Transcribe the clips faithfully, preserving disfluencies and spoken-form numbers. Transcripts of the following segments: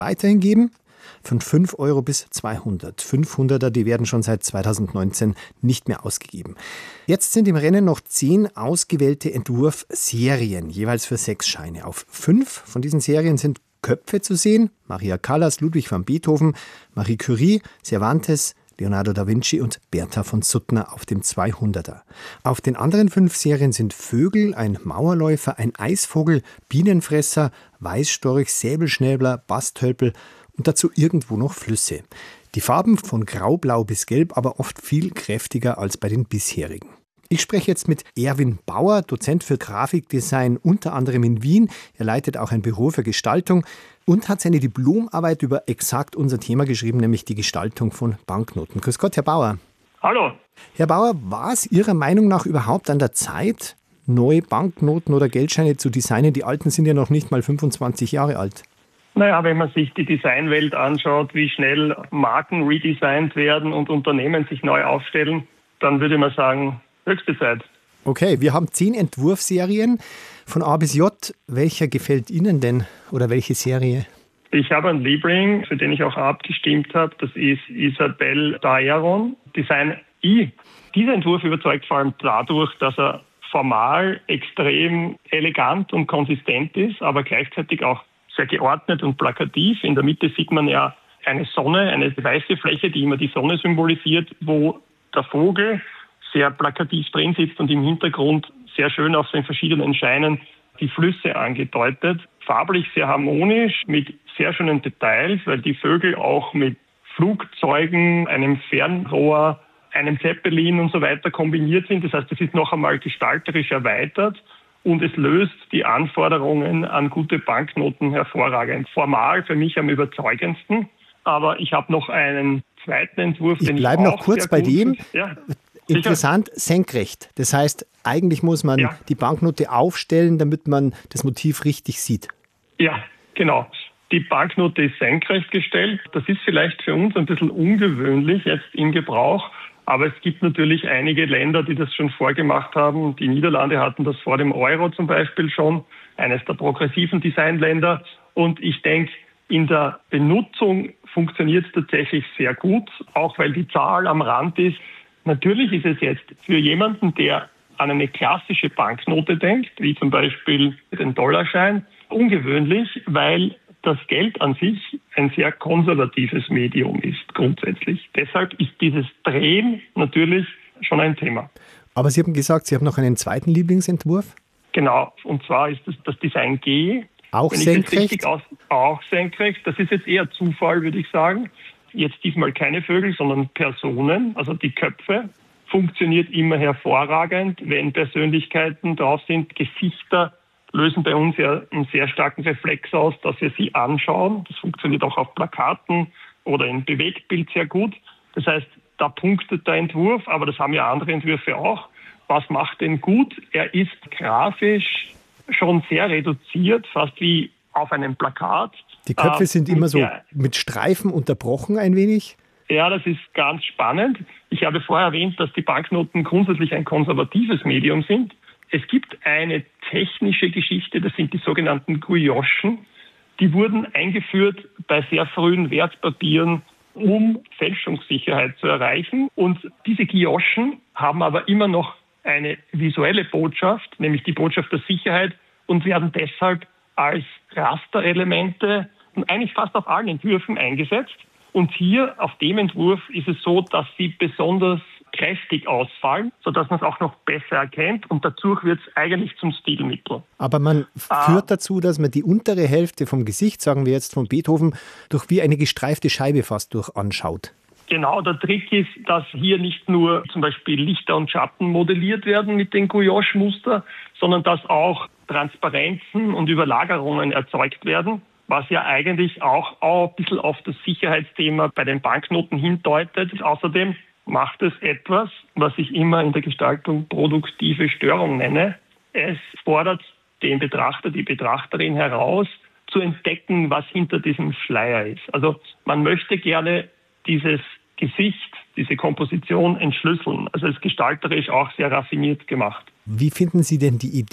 weiterhin geben. Von fünf Euro bis zweihundert. fünfhunderter, die werden schon seit zweitausendneunzehn nicht mehr ausgegeben. Jetzt sind im Rennen noch zehn ausgewählte Entwurfserien, jeweils für sechs Scheine. Auf fünf von diesen Serien sind Köpfe zu sehen. Maria Callas, Ludwig van Beethoven, Marie Curie, Cervantes, Leonardo da Vinci und Bertha von Suttner auf dem zweihunderter. Auf den anderen fünf Serien sind Vögel, ein Mauerläufer, ein Eisvogel, Bienenfresser, Weißstorch, Säbelschnäbler, Bastölpel und dazu irgendwo noch Flüsse. Die Farben von graublau bis gelb, aber oft viel kräftiger als bei den bisherigen. Ich spreche jetzt mit Erwin Bauer, Dozent für Grafikdesign, unter anderem in Wien. Er leitet auch ein Büro für Gestaltung und hat seine Diplomarbeit über exakt unser Thema geschrieben, nämlich die Gestaltung von Banknoten. Grüß Gott, Herr Bauer. Hallo. Herr Bauer, war es Ihrer Meinung nach überhaupt an der Zeit, neue Banknoten oder Geldscheine zu designen? Die alten sind ja noch nicht mal fünfundzwanzig Jahre alt. Naja, wenn man sich die Designwelt anschaut, wie schnell Marken redesignt werden und Unternehmen sich neu aufstellen, dann würde man sagen, höchste Zeit. Okay, wir haben zehn Entwurfsserien von A bis J. Welcher gefällt Ihnen denn oder welche Serie? Ich habe einen Liebling, für den ich auch abgestimmt habe. Das ist Isabelle Daeron, Design I. Dieser Entwurf überzeugt vor allem dadurch, dass er formal extrem elegant und konsistent ist, aber gleichzeitig auch sehr geordnet und plakativ. In der Mitte sieht man ja eine Sonne, eine weiße Fläche, die immer die Sonne symbolisiert, wo der Vogel sehr plakativ drin sitzt und im Hintergrund sehr schön auf den verschiedenen Scheinen die Flüsse angedeutet. Farblich sehr harmonisch, mit sehr schönen Details, weil die Vögel auch mit Flugzeugen, einem Fernrohr, einem Zeppelin und so weiter kombiniert sind. Das heißt, es ist noch einmal gestalterisch erweitert und es löst die Anforderungen an gute Banknoten hervorragend. Formal für mich am überzeugendsten, aber ich habe noch einen zweiten Entwurf. Ich bleibe noch kurz bei dem. Ja. Interessant, senkrecht. Das heißt, eigentlich muss man ja. die Banknote aufstellen, damit man das Motiv richtig sieht. Ja, genau. Die Banknote ist senkrecht gestellt. Das ist vielleicht für uns ein bisschen ungewöhnlich jetzt im Gebrauch, aber es gibt natürlich einige Länder, die das schon vorgemacht haben. Die Niederlande hatten das vor dem Euro zum Beispiel schon, eines der progressiven Designländer. Und ich denke, in der Benutzung funktioniert es tatsächlich sehr gut, auch weil die Zahl am Rand ist. Natürlich ist es jetzt für jemanden, der an eine klassische Banknote denkt, wie zum Beispiel den Dollarschein, ungewöhnlich, weil das Geld an sich ein sehr konservatives Medium ist, grundsätzlich. Deshalb ist dieses Drehen natürlich schon ein Thema. Aber Sie haben gesagt, Sie haben noch einen zweiten Lieblingsentwurf? Genau, und zwar ist es das Design G. Auch Wenn senkrecht? Ich das aus, auch senkrecht. Das ist jetzt eher Zufall, würde ich sagen. Jetzt diesmal keine Vögel, sondern Personen, also die Köpfe. Funktioniert immer hervorragend, wenn Persönlichkeiten drauf sind. Gesichter lösen bei uns ja einen sehr starken Reflex aus, dass wir sie anschauen. Das funktioniert auch auf Plakaten oder in Bewegtbild sehr gut. Das heißt, da punktet der Entwurf, aber das haben ja andere Entwürfe auch. Was macht den gut? Er ist grafisch schon sehr reduziert, fast wie auf einem Plakat. Die Köpfe sind immer so mit Streifen unterbrochen ein wenig? Ja, das ist ganz spannend. Ich habe vorher erwähnt, dass die Banknoten grundsätzlich ein konservatives Medium sind. Es gibt eine technische Geschichte, das sind die sogenannten Guillochen. Die wurden eingeführt bei sehr frühen Wertpapieren, um Fälschungssicherheit zu erreichen. Und diese Guillochen haben aber immer noch eine visuelle Botschaft, nämlich die Botschaft der Sicherheit, und werden deshalb als Rasterelemente eigentlich fast auf allen Entwürfen eingesetzt. Und hier auf dem Entwurf ist es so, dass sie besonders kräftig ausfallen, sodass man es auch noch besser erkennt. Und dadurch wird es eigentlich zum Stilmittel. Aber man ah. führt dazu, dass man die untere Hälfte vom Gesicht, sagen wir jetzt von Beethoven, durch wie eine gestreifte Scheibe fast durch anschaut. Genau, der Trick ist, dass hier nicht nur zum Beispiel Lichter und Schatten modelliert werden mit den Gouache-Muster, sondern dass auch Transparenzen und Überlagerungen erzeugt werden, was ja eigentlich auch, auch ein bisschen auf das Sicherheitsthema bei den Banknoten hindeutet. Außerdem macht es etwas, was ich immer in der Gestaltung produktive Störung nenne. Es fordert den Betrachter, die Betrachterin heraus, zu entdecken, was hinter diesem Schleier ist. Also man möchte gerne dieses Gesicht, diese Komposition entschlüsseln. Also es ist gestalterisch auch sehr raffiniert gemacht. Wie finden Sie denn die Idee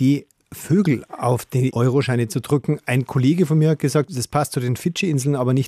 Vögel auf die Euroscheine zu drücken. Ein Kollege von mir hat gesagt, das passt zu den Fidschi-Inseln, aber nicht